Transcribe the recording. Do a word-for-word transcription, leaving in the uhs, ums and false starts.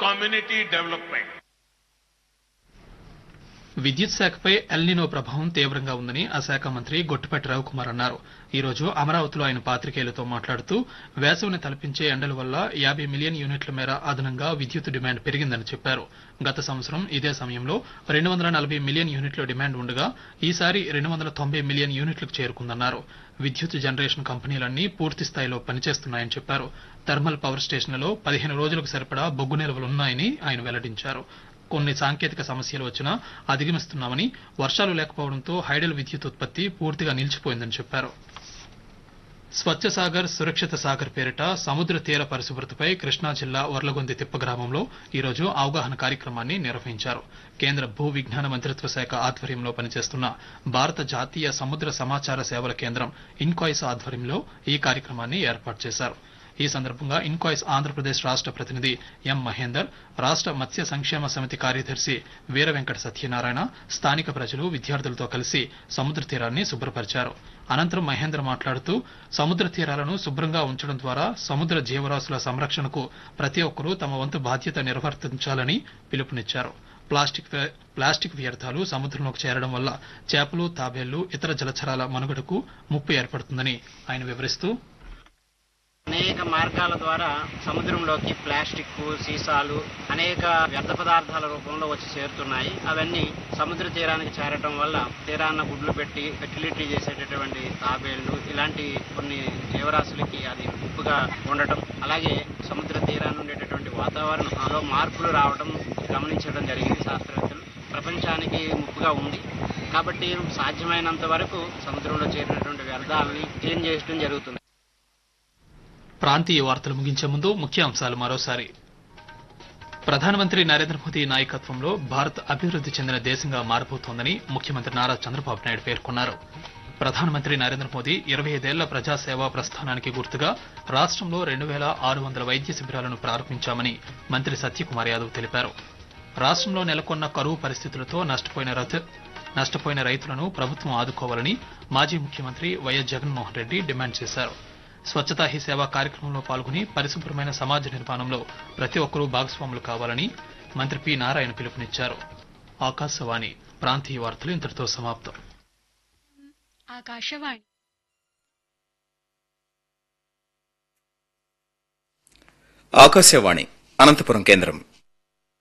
community development. విద్యుత్ శాఖపై El Niño ప్రభావం తీవ్రంగా ఉందని ఆ శాఖ మంత్రి గొట్టిపాటి రవికుమార్ అన్నారు. ఈ రోజు అమరావతిలో ఆయన పాత్రికేయులతో మాట్లాడుతూ వేసవిని తలపించే ఎండల వల్ల యాభై మిలియన్ యూనిట్ల మేర అదనంగా విద్యుత్ డిమాండ్ పెరిగిందని చెప్పారు. గత సంవత్సరం ఇదే సమయంలో రెండు వందల నలభై మిలియన్ యూనిట్ల డిమాండ్ ఉండగా ఈసారి రెండు వందల తొంభై మిలియన్ యూనిట్లకు చేరుకుందన్నారు. విద్యుత్ జనరేషన్ కంపెనీలన్నీ పూర్తి స్థాయిలో పనిచేస్తున్నాయని చెప్పారు. థర్మల్ పవర్ స్టేషన్లలో పదిహేను రోజులకు సరిపడా బొగ్గు నిల్వలున్నాయని ఆయన వెల్లడించారు. కొన్ని సాంకేతిక సమస్యలు వచ్చినా అధిగమిస్తున్నామని, వర్షాలు లేకపోవడంతో హైడల్ విద్యుత్ ఉత్పత్తి పూర్తిగా నిలిచిపోయిందని చెప్పారు. స్వచ్ఛ సాగర్ సురక్షిత సాగర్ పేరిట సముద్ర తీర పరిశుభ్రతపై కృష్ణా జిల్లా వర్లగొంది తిప్ప గ్రామంలో ఈరోజు అవగాహన కార్యక్రమాన్ని నిర్వహించారు. కేంద్ర భూ విజ్ఞాన మంత్రిత్వ శాఖ ఆధ్వర్యంలో పనిచేస్తున్న భారత జాతీయ సముద్ర సమాచార సేవల కేంద్రం ఇన్కాయిస్ ఆధ్వర్యంలో ఈ కార్యక్రమాన్ని ఏర్పాటు చేశారు. ఈ సందర్భంగా ఇన్కాయిస్ ఆంధ్రప్రదేశ్ రాష్ట ప్రతినిధి ఎం మహేందర్, రాష్ట మత్స్య సంక్షేమ సమితి కార్యదర్శి వీర వెంకట సత్యనారాయణ స్థానిక ప్రజలు, విద్యార్థులతో కలిసి సముద్ర తీరాన్ని శుభ్రపరిచారు. అనంతరం మహేందర్ మాట్లాడుతూ సముద్ర తీరాలను శుభ్రంగా ఉంచడం ద్వారా సముద్ర జీవరాశుల సంరక్షణకు ప్రతి ఒక్కరూ తమ వంతు బాధ్యత నిర్వర్తించాలని పిలుపునిచ్చారు. ప్లాస్టిక్ ప్లాస్టిక్ వ్యర్థాలు సముద్రంలోకి చేరడం వల్ల చేపలు, తాబేళ్లు, ఇతర జలచరాల మనుగడకు ముప్పు ఏర్పడుతుందని ఆయన వివరిస్తూ అనేక మార్గాల ద్వారా సముద్రంలోకి ప్లాస్టిక్, సీసాలు, అనేక వ్యర్థ పదార్థాల రూపంలో వచ్చి చేరుతున్నాయి. అవన్నీ సముద్ర తీరానికి చేరటం వల్ల తీరాన్న గుడ్లు పెట్టి ఫెర్టిలిటీ చేసేటటువంటి తాబేళ్లు, ఇలాంటి కొన్ని జీవరాశులకి అది ముప్పుగా ఉండటం, అలాగే సముద్ర తీరాన్ని ఉండేటటువంటి వాతావరణంలో మార్పులు రావడం గమనించడం జరిగింది. శాస్త్రవేత్తలు ప్రపంచానికి ముప్పుగా ఉంది కాబట్టి సాధ్యమైనంత వరకు సముద్రంలో చేరినటువంటి వ్యర్థాలని క్లీన్ చేయడం జరుగుతుంది. ప్రాంతీయ వార్తలు ముగించే ముందు ముఖ్యాంశాలు మరోసారి. ప్రధానమంత్రి నరేంద్ర మోదీ నాయకత్వంలో భారత్ అభివృద్ది చెందిన దేశంగా మారబోతోందని ముఖ్యమంత్రి నారా చంద్రబాబు నాయుడు పేర్కొన్నారు. ప్రధానమంత్రి నరేంద్ర మోదీ ఇరవై ఐదేళ్ల ప్రజాసేవా ప్రస్థానానికి గుర్తుగా రాష్ట్రంలో రెండు వేల ఆరు వందల వైద్య శిబిరాలను ప్రారంభించామని మంత్రి సత్యకుమార్ యాదవ్ తెలిపారు. రాష్ట్రంలో నెలకొన్న కరువు పరిస్థితులతో నష్టపోయిన నష్టపోయిన రైతులను ప్రభుత్వం ఆదుకోవాలని మాజీ ముఖ్యమంత్రి వైఎస్ జగన్మోహన్ రెడ్డి డిమాండ్ చేశారు. స్వచ్ఛతా హీ సేవా కార్యక్రమంలో పాల్గొని పరిశుభ్రమైన సమాజ నిర్మాణంలో ప్రతి ఒక్కరూ భాగస్వాములు కావాలని మంత్రి పి నారాయణ పిలుపునిచ్చారు. ఆకాశవాణి ప్రాంతీయ వార్తలు ఇంతటితో సమాప్తం. ఆకాశవాణి ఆకాశవాణి అనంతపురం కేంద్రం.